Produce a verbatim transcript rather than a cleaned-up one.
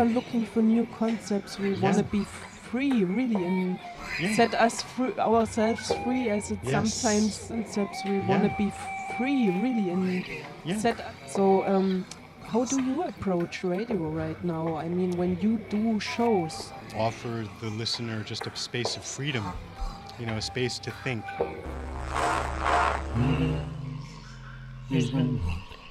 are looking for new concepts. We want to be free, really, and Yeah. set us free, ourselves free, as it Yes. sometimes concepts. We want to Yeah. be free, really, and Yeah. set. So, um, how do you approach radio right now? I mean, when you do shows. Offer the listener just a space of freedom, you know, a space to think. Is when